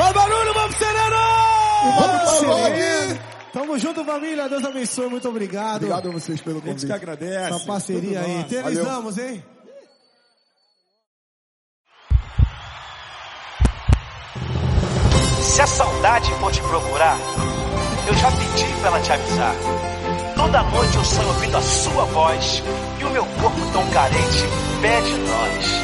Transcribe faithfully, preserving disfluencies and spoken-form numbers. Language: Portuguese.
Faz barulho, vamos Sereno! Vamos, Sereno! Tamo junto, família. Deus abençoe. Muito obrigado. Obrigado a vocês pelo convite. A gente que agradece. Essa parceria aí. Eternizamos, hein? Se a saudade for te procurar, eu já pedi pra ela te avisar. Toda noite eu sonho ouvindo a sua voz e o meu corpo tão carente pede nós.